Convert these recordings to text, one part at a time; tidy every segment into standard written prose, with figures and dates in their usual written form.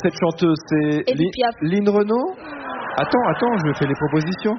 cette chanteuse, c'est Edith Piaf. Lynn Renaud. Attends, je fais les propositions.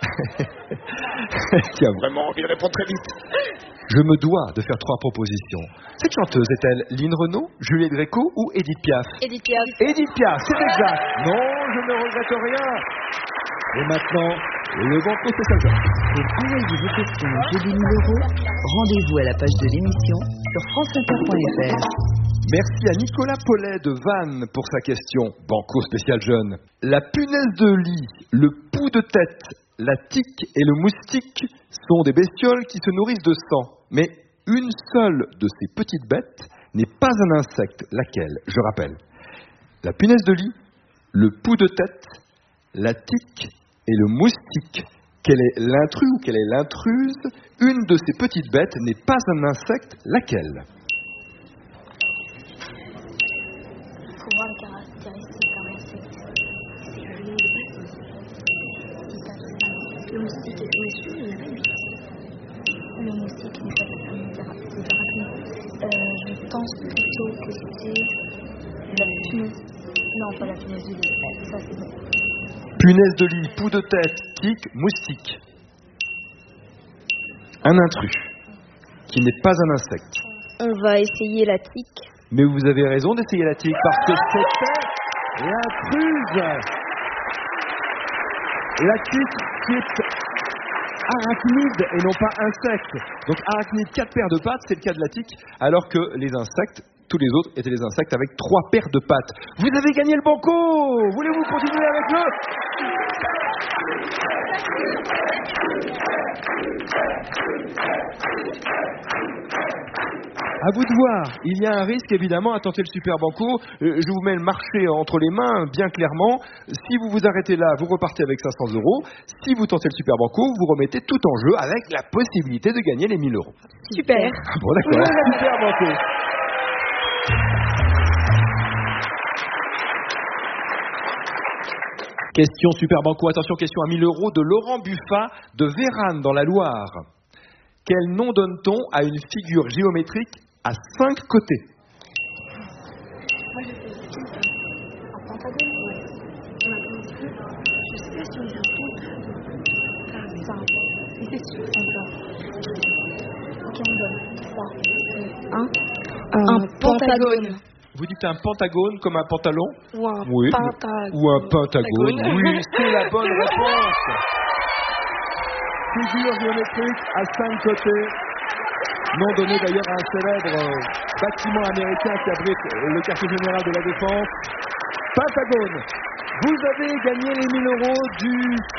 Qui a vraiment envie de répondre très vite. Je me dois de faire 3 propositions. Cette chanteuse est-elle Lynn Renaud, Juliette Gréco ou Edith Piaf? Edith Piaf. Edith Piaf, c'est exact. Non, je ne regrette rien. Et maintenant, le banco spécial jeune. Pour envoyer vos questions au jeu des 1000 €, rendez-vous à la page de l'émission sur franceinter.fr. Merci à Nicolas Paulet de Vannes pour sa question. Banco spécial jeune. La punaise de lit, le pou de tête, la tique et le moustique sont des bestioles qui se nourrissent de sang. Mais une seule de ces petites bêtes n'est pas un insecte. Laquelle? Je rappelle. La punaise de lit, le pou de tête, la tique et le moustique. Quel est l'intrus ou quelle est l'intruse? Une de ces petites bêtes n'est pas un insecte. Laquelle? Il faut voir les caractéristiques d'un insecte. C'est le lion de base. Le moustique est monsieur, il n'y a pas de le moustique n'est pas je pense plutôt que c'est la punaise. Non, pas la punaise de lit. Ça, c'est bon. Punaise de lit, pou de tête, tique, moustique. Un intrus, qui n'est pas un insecte. On va essayer la tique. Mais vous avez raison d'essayer la tique, parce que c'était l'intruse. La tique qui est arachnide et non pas insecte. Donc arachnide, 4 paires de pattes, c'est le cas de la tique, alors que les insectes, tous les autres étaient des insectes avec 3 paires de pattes. Vous avez gagné le banco! Voulez-vous continuer avec le... À vous de voir, il y a un risque évidemment à tenter le super banco. Je vous mets le marché entre les mains bien clairement. Si vous vous arrêtez là, vous repartez avec 500 €. Si vous tentez le super banco, vous remettez tout en jeu avec la possibilité de gagner les 1000 €. Super. Bon d'accord, super banco. Question super banco, attention, question à 1000 € de Laurent Buffat de Vérane dans la Loire. Quel nom donne-t-on à une figure géométrique à 5 côtés? Moi, je fais un pentagone. Je sais pas si on dit un pentagone. Ça. C'est sûr. Ok, on donne 3. Un pentagone. Vous dites un pentagone comme un pantalon? Ou un oui. pentagone. Ou un pentagone. Oui, c'est la bonne réponse. Figure géométrique à 5 côtés. Nom donné d'ailleurs à un célèbre bâtiment américain qui abrite le quartier général de la Défense. Pentagone. Vous avez gagné les 1000 € du